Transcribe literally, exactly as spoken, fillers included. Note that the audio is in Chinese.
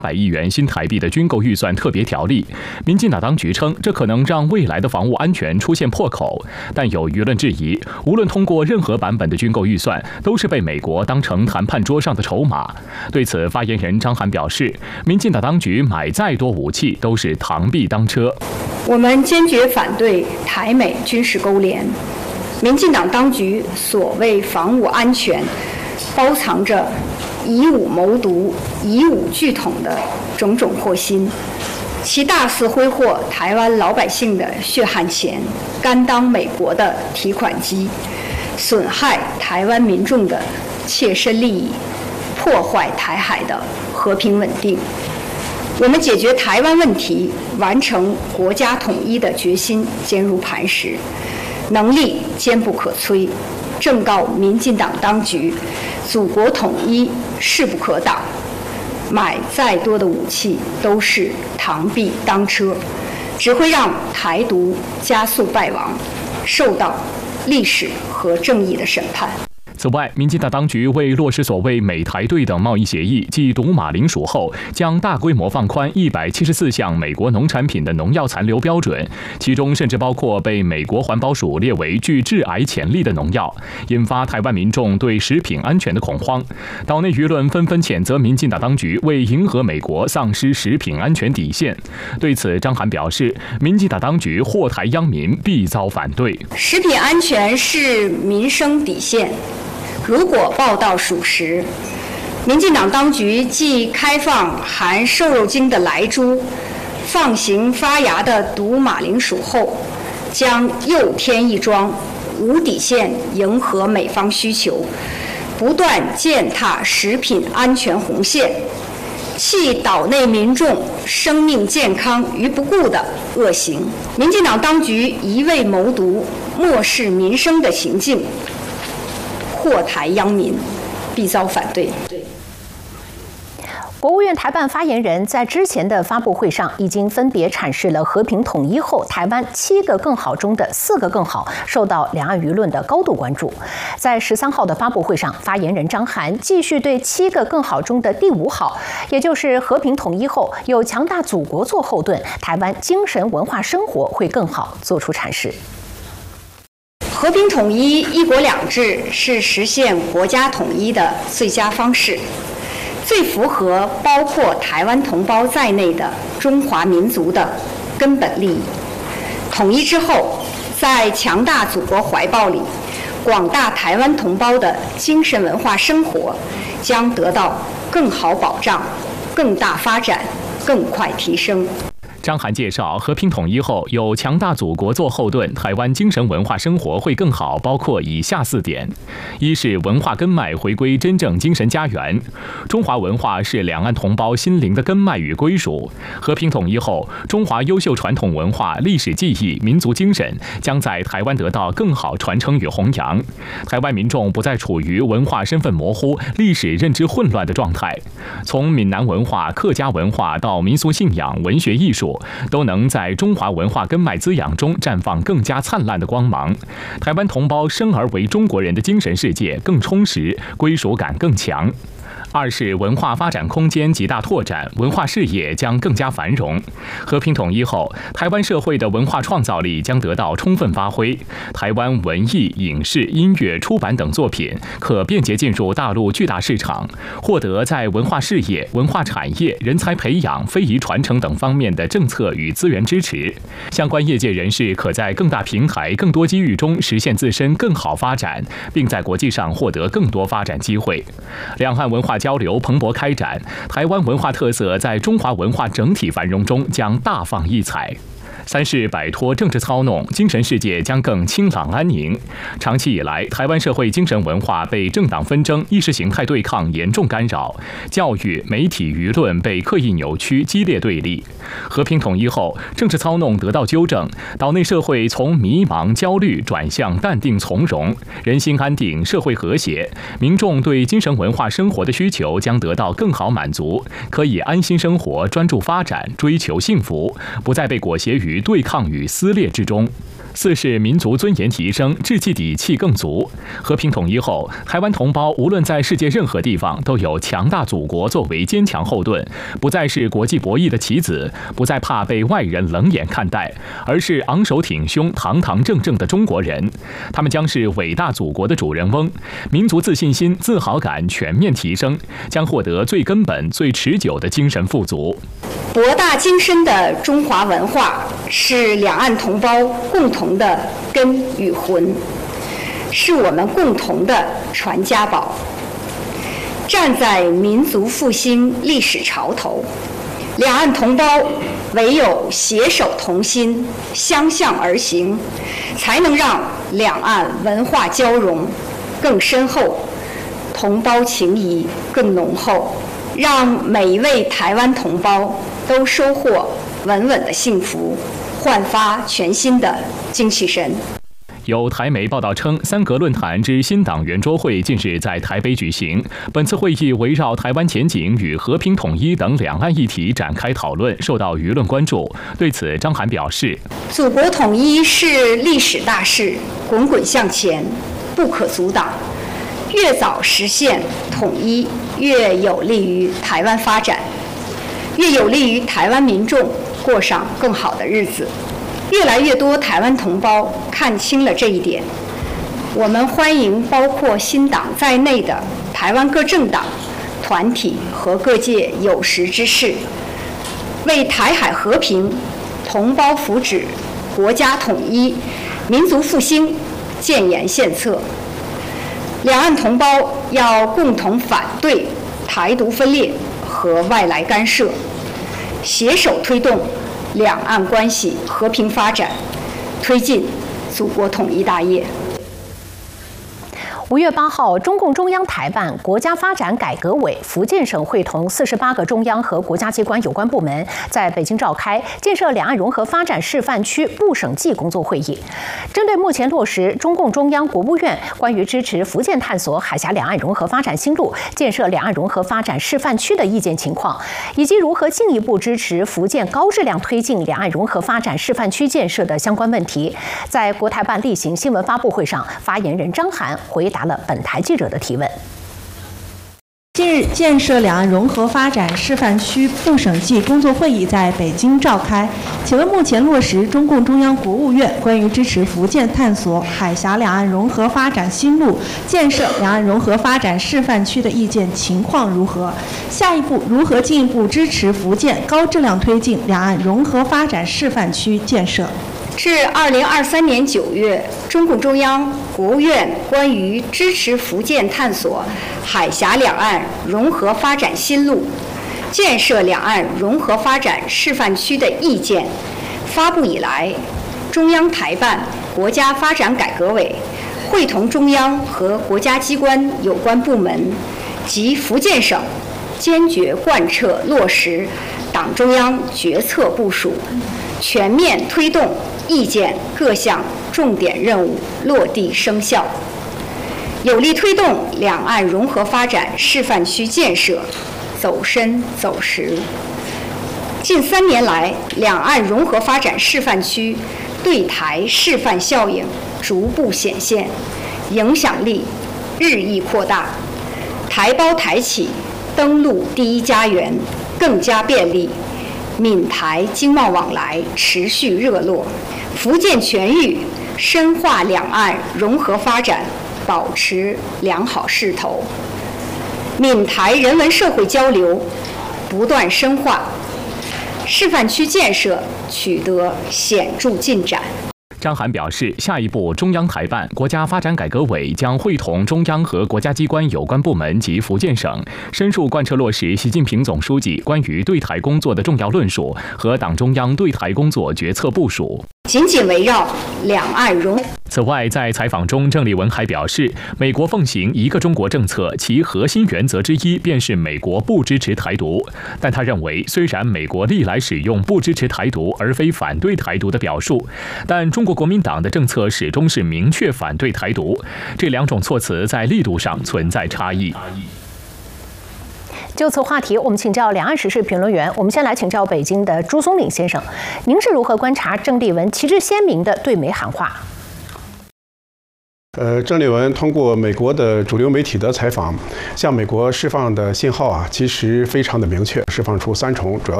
百亿元新台币的军购预算特别条例，民进党当局称，这可能让未来的防务安全出现破口。但有舆论质疑，无论通过任何版本的军购预算，都是被美国当成谈判桌上的筹码。对此，发言人张涵表示，民进党当局买再多武器都是螳臂当车。 我们坚决反对台美军事勾连，民进党当局所谓防务安全，包藏着以武谋独、以武拒统的种种祸心，其大肆挥霍台湾老百姓的血汗钱，甘当美国的提款机，损害台湾民众的切身利益，破坏台海的和平稳定。我们解决台湾问题、完成国家统一的决心坚如磐石，能力坚不可摧。正告民进党当局，祖国统一势不可挡，买再多的武器都是螳臂当车，只会让台独加速败亡，受到历史和正义的审判。 此外，民进党当局为落实所谓美台对等贸易协议暨赌马铃薯后，将大规模放宽一百七十四项美国农产品的农药残留标准，其中甚至包括被美国环保署列为具致癌潜力的农药，引发台湾民众对食品安全的恐慌。岛内舆论纷纷谴责民进党当局为迎合美国丧失食品安全底线。对此，张涵表示，民进党当局祸台殃民，必遭反对。 食品安全是民生底线。如果报道属实，民进党当局继开放含瘦肉精的莱猪、放行发芽的毒马铃薯后，将又添一桩无底线迎合美方需求，不断践踏食品安全红线，弃岛内民众生命健康于不顾的恶行。民进党当局一味谋独、漠视民生的行径，祸台殃民，必遭反对。 国务院台办发言人在之前的发布会上已经分别阐释了和平统一后台湾七个更好中的四个更好，受到两岸舆论的高度关注。在十三号的发布会上，发言人张涵继续对七个更好中的第五好，也就是和平统一后有强大祖国做后盾，台湾精神文化生活会更好，做出阐释。 和平统一、一国两制是实现国家统一的最佳方式，最符合包括台湾同胞在内的中华民族的根本利益。统一之后，在强大祖国怀抱里，广大台湾同胞的精神文化生活将得到更好保障、更大发展、更快提升。 张涵介绍，和平统一后有强大祖国做后盾，台湾精神文化生活会更好，包括以下四点：一是文化根脉回归真正精神家园，中华文化是两岸同胞心灵的根脉与归属。和平统一后，中华优秀传统文化、历史记忆、民族精神将在台湾得到更好传承与弘扬，台湾民众不再处于文化身份模糊、历史认知混乱的状态。从闽南文化、客家文化到民俗信仰、文学艺术，都能在中华文化根脉滋养中绽放更加灿烂的光芒。台湾同胞生而为中国人的精神世界更充实，归属感更强。二是文化发展空间极大拓展，文化事业将更加繁荣。和平统一后，台湾社会的文化创造力将得到充分发挥，台湾文艺、影视、音乐、出版等作品可便捷进入大陆巨大市场，获得在文化事业、文化产业、人才培养、非遗传承等方面的政策与资源支持。相关业界人士可在更大平台、更多机遇中实现自身更好发展，并在国际上获得更多发展机会。两岸文化交流蓬勃开展，台湾文化特色在中华文化整体繁荣中将大放异彩。三是摆脱政治操弄，精神世界将更清朗安宁。长期以来，台湾社会精神文化被政党纷争、意识形态对抗严重干扰，教育、媒体、舆论被刻意扭曲、激烈对立。和平统一后，政治操弄得到纠正，岛内社会从迷茫、焦虑转向淡定从容，人心安定，社会和谐，民众对精神文化生活的需求将得到更好满足，可以安心生活、专注发展、追求幸福，不再被裹挟于对抗与撕裂之中。 四是民族尊严提升，志气底气更足。和平统一后，台湾同胞无论在世界任何地方，都有强大祖国作为坚强后盾，不再是国际博弈的棋子，不再怕被外人冷眼看待，而是昂首挺胸、堂堂正正的中国人。他们将是伟大祖国的主人翁，民族自信心、自豪感全面提升，将获得最根本、最持久的精神富足。 博大精深的中华文化是两岸同胞共同的根与魂，是我们共同的传家宝。站在民族复兴历史潮头，两岸同胞唯有携手同心、相向而行，才能让两岸文化交融更深厚，同胞情谊更浓厚，让每一位台湾同胞都收获稳稳的幸福，焕发全新的精气神。 有台媒报道称，三阁论坛之新党圆桌会近日在台北举行。本次会议围绕台湾前景与和平统一等两岸议题展开讨论，受到舆论关注。对此，张涵表示：“ 祖国统一是历史大势，滚滚向前，不可阻挡。越早实现统一，越有利于台湾发展，越有利于台湾民众过上更好的日子。”越来越多台湾同胞看清了这一点，我们欢迎包括新党在内的台湾各政党、团体和各界有识之士，为台海和平、同胞福祉、国家统一、民族复兴建言献策。两岸同胞要共同反对台独分裂和外来干涉，携手推动两岸关系和平发展，推进祖国统一大业。 五月八号，中共中央台办、国家发展改革委、福建省会同四十八个中央和国家机关有关部门在北京召开建设两岸融合发展示范区部省际工作会议，针对目前落实中共中央、国务院关于支持福建探索海峡两岸融合发展新路、建设两岸融合发展示范区的意见情况，以及如何进一步支持福建高质量推进两岸融合发展示范区建设的相关问题，在国台办例行新闻发布会上，发言人张涵回答了本台记者的提问。 近日，建设两岸融合发展示范区部省际工作会议在北京召开。请问，目前落实中共中央、国务院关于支持福建探索海峡两岸融合发展新路、建设两岸融合发展示范区的意见情况如何？下一步如何进一步支持福建高质量推进两岸融合发展示范区建设？ 至二零二三年九月，中共中央、国务院关于支持福建探索海峡两岸融合发展新路、建设两岸融合发展示范区的意见发布以来，中央台办、国家发展改革委会同中央和国家机关有关部门及福建省坚决贯彻落实党中央决策部署，全面推动意见各项重点任务落地生效，有力推动两岸融合发展示范区建设走深走实。近三年来，两岸融合发展示范区对台示范效应逐步显现，影响力日益扩大，台胞台企登陆第一家园更加便利，闽台经贸往来持续热络，福建全域深化两岸融合发展保持良好势头，闽台人文社会交流不断深化，示范区建设取得显著进展。 张涵表示，下一步，中央台办、国家发展改革委将会同中央和国家机关有关部门及福建省，深入贯彻落实习近平总书记关于对台工作的重要论述和党中央对台工作决策部署。 紧紧围绕两岸融。 此外，在采访中，郑丽文还表示，美国奉行一个中国政策，其核心原则之一便是美国不支持台独。但他认为，虽然美国历来使用不支持台独而非反对台独的表述，但中国国民党的政策始终是明确反对台独，这两种措辞在力度上存在差异。 就此话题，我们请教两岸时事评论员。我们先来请教北京的朱松岭先生，您是如何观察郑丽文旗帜鲜明的对美喊话？ 呃，郑丽文通过美国的主流媒体的采访，向美国释放的信号啊，其实非常的明确，释放出三重主要